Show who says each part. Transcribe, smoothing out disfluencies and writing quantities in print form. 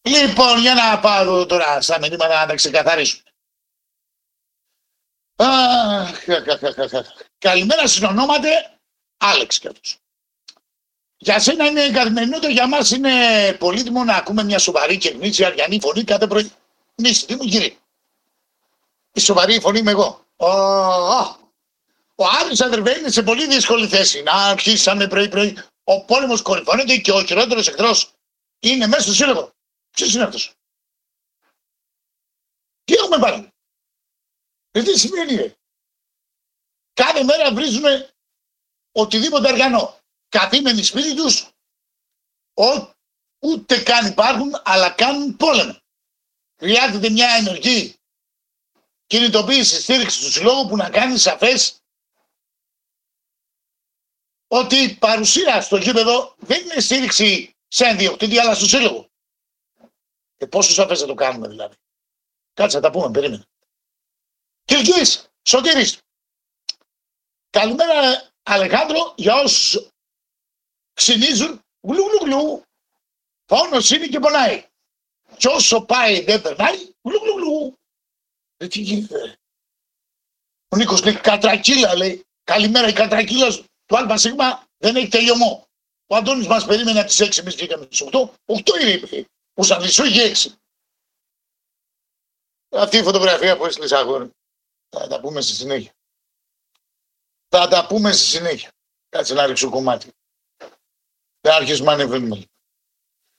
Speaker 1: Λοιπόν, για να πάω τώρα στα μηνύματα να τα ξεκαθαρίσουμε. Καλημέρα, συνονόματε Άλεξ κι αυτός. Για σένα είναι καθημερινότερο, για μας είναι πολύτιμο να ακούμε μια σοβαρή και γνήσια αριανή φωνή κάθε πρωί. Νίστη, τι μου κύριε. Η σοβαρή φωνή είμαι εγώ. Ο Άδρης, αδερφέ, είναι σε πολύ δύσκολη θέση. Να αρχίσαμε πρωί-πρωί. Ο πόλεμος κορυφώνεται και ο χειρότερος εχθρός είναι μέσα στο σύλλογο. Ποιος είναι αυτός? Τι έχουμε πάλι? Τι σημαίνει, ρε? Κάθε μέρα βρίζουμε οτιδήποτε αργανό. Καθήμενοι σπίτι τους, ούτε καν υπάρχουν, αλλά κάνουν πόλεμο. Χρειάζεται μια ενεργή κινητοποίηση, στήριξη του συλλόγου που να κάνει σαφές ότι η παρουσία στο γήπεδο δεν είναι στήριξη σε ενδιοκτήτη, αλλά στο σύλλογο. Και πόσο σαφές θα το κάνουμε δηλαδή? Κάτσε, θα τα πούμε, περίμενε. Κυρκής, Σωτήρης. Καλημέρα, Αλεχάνδρο, για όσους ξυνίζουν, γλου. Πόνος είναι και πονάει. Κι όσο πάει δεν περνάει, γλου. Τι γίνεται? Ο Νίκος λέει κατρακύλα, λέει. Καλημέρα, η κατρακύλα του ΑΣ δεν έχει τελειωμό. Ο Αντώνης μας περίμενε από τις 6, εμείς βγήκαμε τις 8. 8 είναι, ο Σανδρισσό είχε 6. Αυτή η φωτογραφία που έστειλες, αγόρι, θα τα πούμε στη συνέχεια. Κάτσε να ρίξω κομμάτι. Δεν αρχίσουμε να ανεβαίνουμε.